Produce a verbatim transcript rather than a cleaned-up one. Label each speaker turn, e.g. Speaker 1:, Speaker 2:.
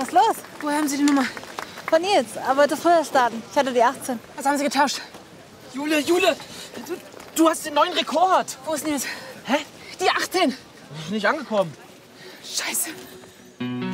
Speaker 1: Was ist los?
Speaker 2: Woher haben Sie die Nummer?
Speaker 1: Von Nils, aber das früher starten. Ich hatte die achtzehn.
Speaker 2: Was haben Sie getauscht?
Speaker 3: Jule, Jule, du, du hast den neuen Rekord.
Speaker 2: Wo ist Nils?
Speaker 3: Hä?
Speaker 2: Die achtzehn.
Speaker 3: Ist nicht angekommen.
Speaker 2: Scheiße.